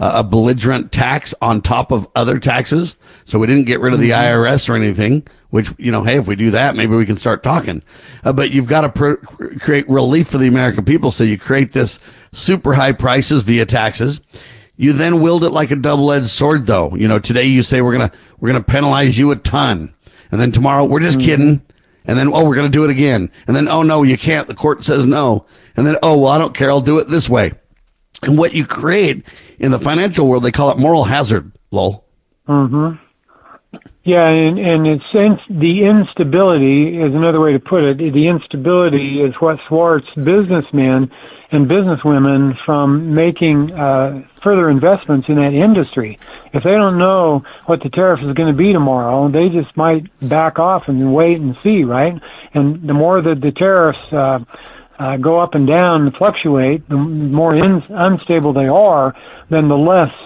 a belligerent tax on top of other taxes. So we didn't get rid of the IRS or anything, which, hey, if we do that, maybe we can start talking. But you've got to create relief for the American people. So you create this super high prices via taxes. You then wield it like a double-edged sword, though. Today you say we're gonna penalize you a ton, and then tomorrow we're just kidding, and then we're gonna do it again, and then no, you can't. The court says no, and then I don't care. I'll do it this way. And what you create in the financial world, they call it moral hazard. Lowell. Mm-hmm. Yeah, and it's the instability is another way to put it. The instability is what thwarts businessmen and businesswomen from making further investments in that industry. If they don't know what the tariff is going to be tomorrow, they just might back off and wait and see, right? And the more that the tariffs go up and down and fluctuate, the more unstable they are, then the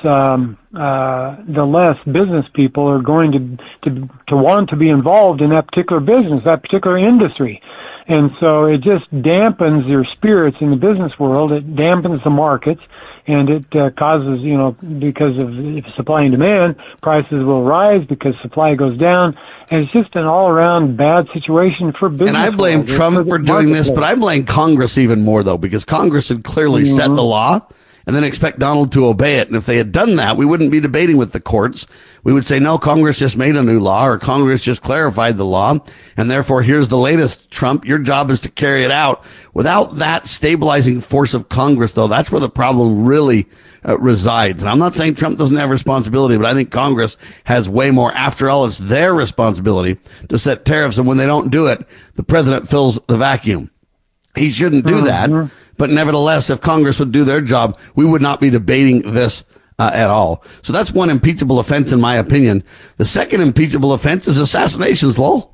less business people are going to want to be involved in that particular business, that particular industry. And so it just dampens their spirits in the business world. It dampens the markets, and it causes, because of supply and demand, prices will rise because supply goes down. And it's just an all-around bad situation for business. And I blame Trump for doing this, but I blame Congress even more, though, because Congress had clearly set the law and then expect Donald to obey it. And if they had done that, we wouldn't be debating with the courts. We would say, no, Congress just made a new law, or Congress just clarified the law, and therefore here's the latest. Trump, your job is to carry it out. Without that stabilizing force of Congress, though, that's where the problem really resides. And I'm not saying Trump doesn't have responsibility, but I think Congress has way more. After all, it's their responsibility to set tariffs, and when they don't do it, the president fills the vacuum. He shouldn't do that. But nevertheless, if Congress would do their job, we would not be debating this at all. So that's one impeachable offense, in my opinion. The second impeachable offense is assassinations, Lowell.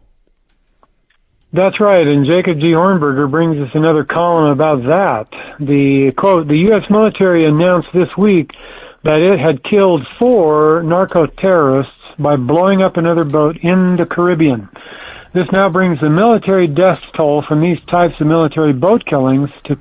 That's right, and Jacob G. Hornberger brings us another column about that. The quote, the U.S. military announced this week that it had killed 4 narco-terrorists by blowing up another boat in the Caribbean. This now brings the military death toll from these types of military boat killings to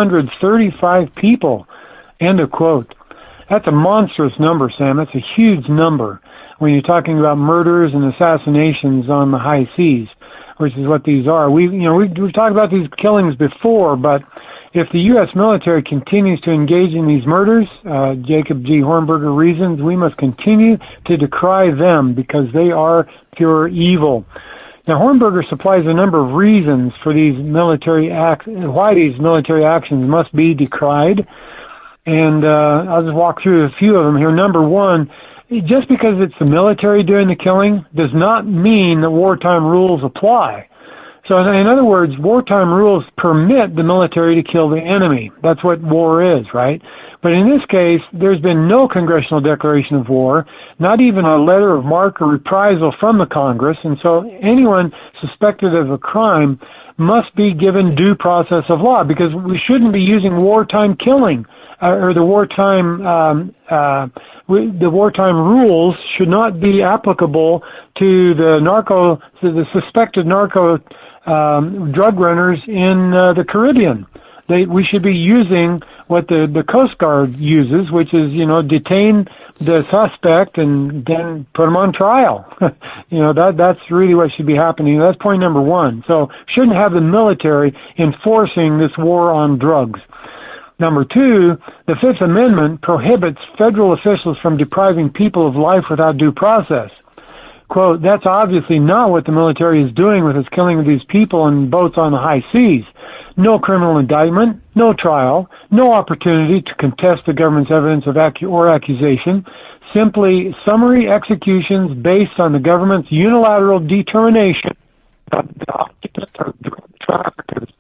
235 people. End of quote. That's a monstrous number, Sam. That's a huge number when you're talking about murders and assassinations on the high seas, which is what these are. We've talked about these killings before, but if the U.S. military continues to engage in these murders, Jacob G. Hornberger reasons, we must continue to decry them because they are pure evil. Now, Hornberger supplies a number of reasons for these why these military actions must be decried. And I'll just walk through a few of them here. Number one, just because it's the military doing the killing does not mean that wartime rules apply. So in other words, wartime rules permit the military to kill the enemy. That's what war is, right? But in this case, there's been no congressional declaration of war, not even a letter of marque or reprisal from the Congress, and so anyone suspected of a crime must be given due process of law, because we shouldn't be using wartime killing, or the wartime rules should not be applicable to the suspected narco drug runners in the Caribbean. We should be using what the Coast Guard uses, which is, detain the suspect and then put them on trial. That's really what should be happening. That's point number one. So shouldn't have the military enforcing this war on drugs. Number two, the Fifth Amendment prohibits federal officials from depriving people of life without due process. Quote, that's obviously not what the military is doing with its killing of these people on boats on the high seas. No criminal indictment, no trial, no opportunity to contest the government's evidence of accusation, simply summary executions based on the government's unilateral determination that the occupants are drug traffickers.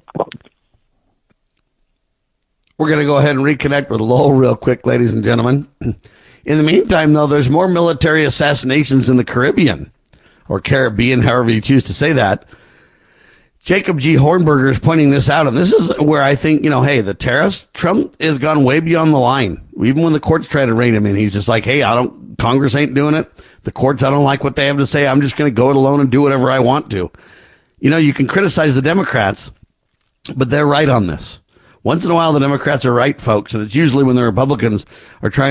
We're going to go ahead and reconnect with Lowell real quick, ladies and gentlemen. In the meantime, though, there's more military assassinations in the Caribbean, or Caribbean, however you choose to say that. Jacob G. Hornberger is pointing this out, and this is where I think, hey, the tariffs, Trump has gone way beyond the line. Even when the courts try to rein him in, he's just like, hey, Congress ain't doing it. The courts, I don't like what they have to say. I'm just going to go it alone and do whatever I want to. You can criticize the Democrats, but they're right on this. Once in a while, the Democrats are right, folks, and it's usually when the Republicans are trying